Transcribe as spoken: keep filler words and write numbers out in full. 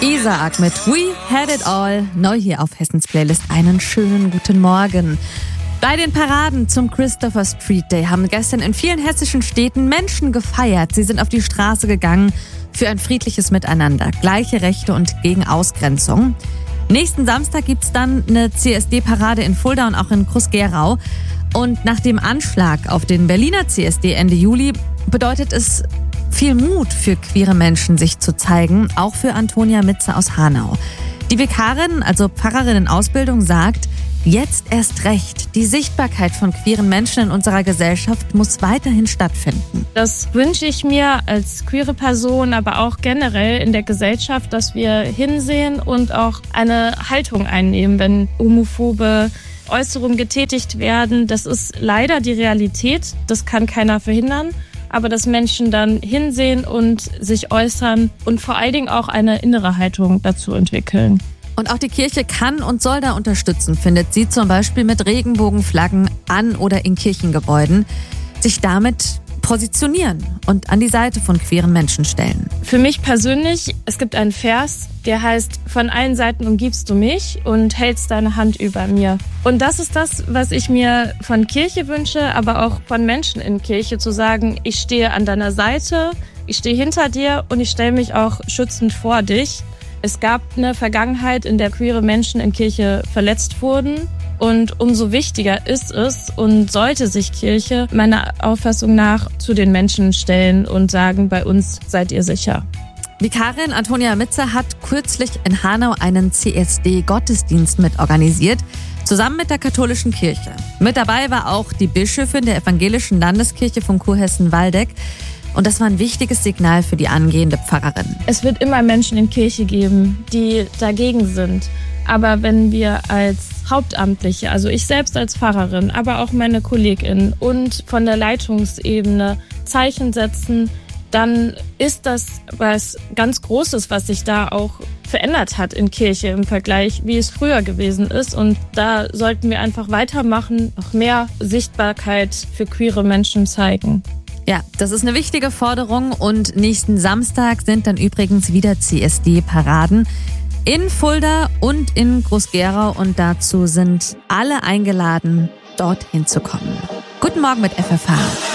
Isaac mit We Had It All, neu hier auf Hessens Playlist. Einen schönen guten Morgen. Bei den Paraden zum Christopher Street Day haben gestern in vielen hessischen Städten Menschen gefeiert. Sie sind auf die Straße gegangen für ein friedliches Miteinander, gleiche Rechte und gegen Ausgrenzung. Nächsten Samstag gibt's dann eine C S D-Parade in Fulda und auch in Groß-Gerau. Und nach dem Anschlag auf den Berliner C S D Ende Juli bedeutet es viel Mut für queere Menschen, sich zu zeigen, auch für Antonia Mitze aus Hanau. Die Vikarin, also Pfarrerin in Ausbildung, sagt, jetzt erst recht. Die Sichtbarkeit von queeren Menschen in unserer Gesellschaft muss weiterhin stattfinden. Das wünsche ich mir als queere Person, aber auch generell in der Gesellschaft, dass wir hinsehen und auch eine Haltung einnehmen, wenn homophobe Äußerungen getätigt werden. Das ist leider die Realität, das kann keiner verhindern. Aber dass Menschen dann hinsehen und sich äußern und vor allen Dingen auch eine innere Haltung dazu entwickeln. Und auch die Kirche kann und soll da unterstützen, findet sie zum Beispiel mit Regenbogenflaggen an oder in Kirchengebäuden, sich damit positionieren und an die Seite von queeren Menschen stellen. Für mich persönlich, es gibt einen Vers, der heißt, von allen Seiten umgibst du mich und hältst deine Hand über mir. Und das ist das, was ich mir von Kirche wünsche, aber auch von Menschen in Kirche, zu sagen, ich stehe an deiner Seite, ich stehe hinter dir und ich stelle mich auch schützend vor dich. Es gab eine Vergangenheit, in der queere Menschen in Kirche verletzt wurden. Und umso wichtiger ist es und sollte sich Kirche meiner Auffassung nach zu den Menschen stellen und sagen, bei uns seid ihr sicher. Vikarin Antonia Mitze hat kürzlich in Hanau einen C S D-Gottesdienst mit organisiert, zusammen mit der katholischen Kirche. Mit dabei war auch die Bischöfin der evangelischen Landeskirche von Kurhessen-Waldeck. Und das war ein wichtiges Signal für die angehende Pfarrerin. Es wird immer Menschen in Kirche geben, die dagegen sind. Aber wenn wir als Hauptamtliche, also ich selbst als Pfarrerin, aber auch meine KollegInnen und von der Leitungsebene Zeichen setzen, dann ist das was ganz Großes, was sich da auch verändert hat in Kirche im Vergleich, wie es früher gewesen ist. Und da sollten wir einfach weitermachen, noch mehr Sichtbarkeit für queere Menschen zeigen. Ja, das ist eine wichtige Forderung und nächsten Samstag sind dann übrigens wieder C S D-Paraden in Fulda und in Groß-Gerau und dazu sind alle eingeladen, dorthin zu kommen. Guten Morgen mit F F H.